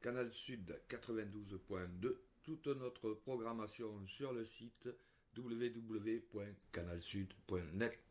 Canal Sud 92.2, toute notre programmation sur le site www.canalsud.net.